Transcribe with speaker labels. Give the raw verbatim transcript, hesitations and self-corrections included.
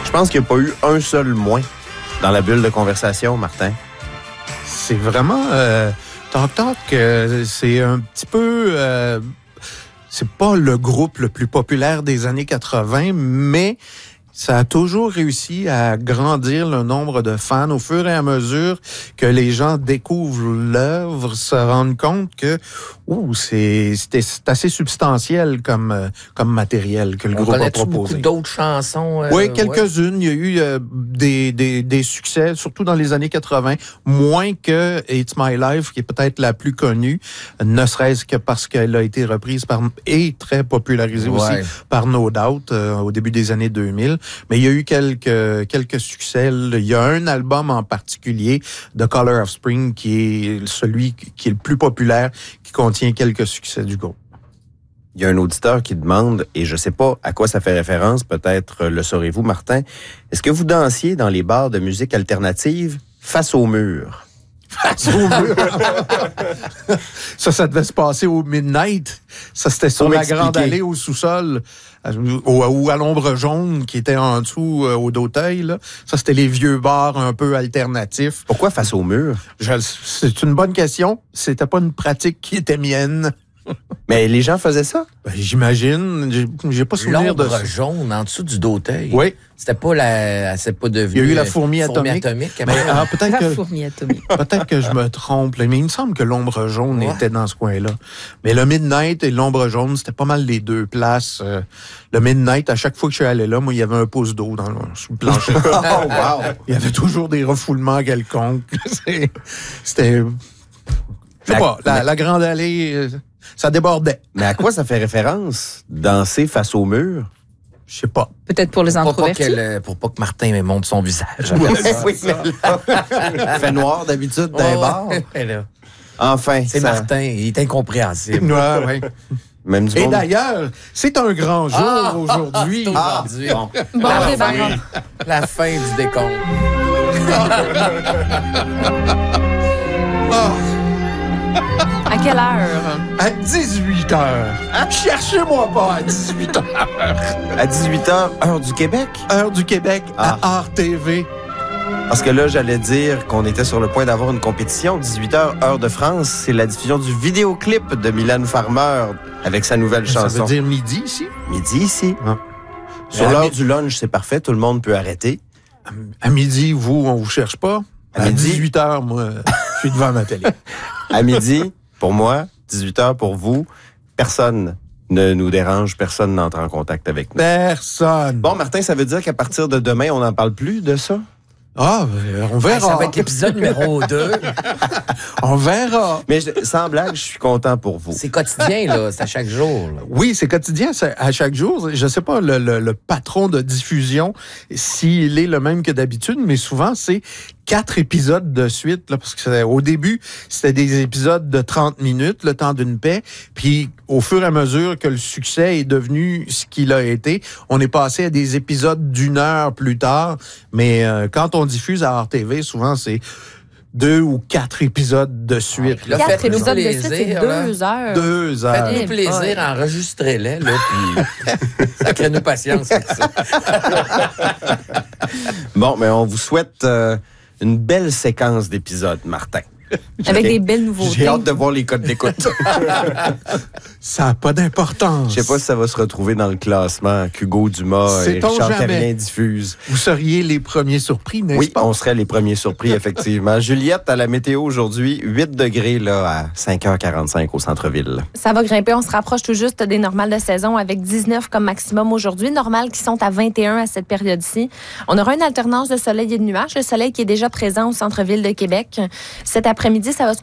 Speaker 1: Je pense qu'il n'y a pas eu un seul moins dans la bulle de conversation, Martin.
Speaker 2: C'est vraiment... Euh, Talk Talk, euh, c'est un petit peu... Euh, c'est pas le groupe le plus populaire des années quatre-vingt, mais ça a toujours réussi à grandir le nombre de fans au fur et à mesure que les gens découvrent l'œuvre, se rendent compte que ouh, c'est, c'est, c'est assez substantiel comme, euh, comme matériel que le
Speaker 3: On
Speaker 2: groupe a
Speaker 3: connaît-tu
Speaker 2: proposé.
Speaker 3: beaucoup d'autres chansons? Euh,
Speaker 2: Oui, quelques-unes. Ouais. Il y a eu euh, des, des, des succès, surtout dans les années quatre-vingt, moins que It's My Life, qui est peut-être la plus connue, ne serait-ce que parce qu'elle a été reprise par et très popularisée
Speaker 3: Ouais.
Speaker 2: aussi par No Doubt euh, au début des années deux mille. Mais il y a eu quelques, quelques succès. Il y a un album en particulier, The Color of Spring, qui est celui qui est le plus populaire, qui contient quelques succès du groupe.
Speaker 1: Il y a un auditeur qui demande, et je ne sais pas à quoi ça fait référence, peut-être le saurez-vous, Martin, est-ce que vous dansiez dans les bars de musique alternative face au mur?
Speaker 2: Face au mur. ça, ça devait se passer au Midnight. Ça, c'était sur
Speaker 1: Pour
Speaker 2: la
Speaker 1: m'expliquer.
Speaker 2: grande allée au sous-sol, ou, ou à l'ombre jaune, qui était en dessous euh, au d'Auteuil. Là. Ça, c'était les vieux bars un peu alternatifs.
Speaker 1: Pourquoi face au mur?
Speaker 2: Je, c'est une bonne question. C'était pas une pratique qui était mienne.
Speaker 1: Mais les gens faisaient ça?
Speaker 2: Ben, j'imagine. J'ai, j'ai pas souvenir de ça.
Speaker 3: L'ombre jaune en dessous du d'Auteuil.
Speaker 2: Oui.
Speaker 3: C'était pas la... C'est pas devenu...
Speaker 2: Il y a eu la fourmi atomique.
Speaker 3: atomique
Speaker 2: Mais, ah, peut-être
Speaker 4: La
Speaker 2: que,
Speaker 4: fourmi atomique.
Speaker 2: peut-être que je me trompe, là, mais il me semble que l'ombre jaune
Speaker 3: Ouais.
Speaker 2: était dans ce coin-là. Mais le Midnight et l'ombre jaune, c'était pas mal les deux places. Euh, le Midnight, à chaque fois que je suis allé là, moi, il y avait un pouce d'eau dans le, sous le plancher.
Speaker 1: Oh, wow!
Speaker 2: Il y avait toujours des refoulements quelconques. C'est- C'était... Je sais
Speaker 1: La-
Speaker 2: pas, la,
Speaker 1: mais-
Speaker 2: la grande allée, euh, ça débordait.
Speaker 1: Mais à quoi ça fait référence? Danser face au mur?
Speaker 2: Je sais pas.
Speaker 4: Peut-être pour les
Speaker 3: Pour pas,
Speaker 4: introvertis.
Speaker 3: qu'elle- pour pas que Martin me montre son visage.
Speaker 1: Oui, mais là, il fait noir d'habitude dans les bars.
Speaker 3: Ouais, là.
Speaker 1: Enfin,
Speaker 3: C'est
Speaker 1: ça-
Speaker 3: Martin, il est incompréhensible.
Speaker 2: Ouais, ouais.
Speaker 1: Même du
Speaker 2: Et
Speaker 1: monde.
Speaker 2: d'ailleurs, c'est un grand jour
Speaker 3: Ah!
Speaker 2: aujourd'hui.
Speaker 3: C'est
Speaker 1: Ah,
Speaker 3: aujourd'hui.
Speaker 1: bon.
Speaker 4: Bon,
Speaker 3: la,
Speaker 4: on débarque.
Speaker 3: fin, la fin du décompte.
Speaker 2: Ah,
Speaker 4: À quelle heure?
Speaker 2: à dix-huit heures. Cherchez-moi pas à dix-huit heures.
Speaker 1: À dix-huit heures, heure du Québec?
Speaker 2: Heure du Québec
Speaker 1: Ah.
Speaker 2: à R T V.
Speaker 1: Parce que là, j'allais dire qu'on était sur le point d'avoir une compétition. dix-huit heures, heure de France, c'est la diffusion du vidéoclip de Mylène Farmer avec sa nouvelle
Speaker 2: Ça
Speaker 1: chanson.
Speaker 2: veut dire midi ici?
Speaker 1: Midi ici.
Speaker 2: Ah.
Speaker 1: Sur
Speaker 2: À
Speaker 1: l'heure
Speaker 2: mi-
Speaker 1: du lunch, c'est parfait, tout le monde peut arrêter.
Speaker 2: À midi, vous, on vous cherche pas.
Speaker 1: À
Speaker 2: À,
Speaker 1: midi?
Speaker 2: dix-huit heures, moi, je suis devant ma télé.
Speaker 1: À midi, pour moi, dix-huit heures pour vous, personne ne nous dérange, personne n'entre en contact avec nous.
Speaker 2: Personne.
Speaker 1: Bon, Martin, ça veut dire qu'à partir de demain, on n'en parle plus de ça?
Speaker 2: Ah, ben, on
Speaker 3: Ouais,
Speaker 2: verra.
Speaker 3: ça va être l'épisode numéro deux.
Speaker 2: On verra.
Speaker 1: Mais je- sans blague, je suis content pour vous.
Speaker 3: C'est quotidien, là. C'est à chaque jour. là.
Speaker 2: Oui, c'est quotidien, c'est à chaque jour. Je sais pas le, le, le patron de diffusion s'il est le même que d'habitude, mais souvent c'est quatre épisodes de suite, là, parce que c'est- au début c'était des épisodes de trente minutes, le temps d'une paix, puis au fur et à mesure que le succès est devenu ce qu'il a été, on est passé à des épisodes d'une heure plus tard. Mais euh, quand on diffuse à R T V, souvent c'est deux ou quatre épisodes de suite.
Speaker 3: Là,
Speaker 4: Quatre
Speaker 3: faites-nous
Speaker 4: épisodes de suite, c'est
Speaker 3: plaisir, là.
Speaker 4: deux heures.
Speaker 2: Deux heures.
Speaker 3: Faites-nous
Speaker 4: Eh
Speaker 3: plaisir,
Speaker 4: boy.
Speaker 3: enregistrez-les, là, puis sacrez-nous patience avec ça.
Speaker 1: Bon, mais on vous souhaite euh, une belle séquence d'épisodes, Martin.
Speaker 4: Avec
Speaker 1: J'ai-
Speaker 4: des belles nouveautés.
Speaker 1: J'ai hâte de voir les codes d'écoute.
Speaker 2: Ça n'a pas d'importance.
Speaker 1: Je sais pas si ça va se retrouver dans le classement qu'Hugo Dumas et
Speaker 2: Sait-on
Speaker 1: Richard
Speaker 2: jamais?
Speaker 1: Terrien diffusent.
Speaker 2: Vous seriez les premiers surpris, n'est-ce
Speaker 1: Oui,
Speaker 2: pas?
Speaker 1: on serait les premiers surpris, effectivement. Juliette, à la météo aujourd'hui, huit degrés là, à cinq heures quarante-cinq au centre-ville.
Speaker 4: Ça va grimper. On se rapproche tout juste des normales de saison avec dix-neuf comme maximum aujourd'hui. Normales qui sont à vingt et un à cette période-ci. On aura une alternance de soleil et de nuages. Le soleil qui est déjà présent au centre-ville de Québec. Cet après-midi, ça va se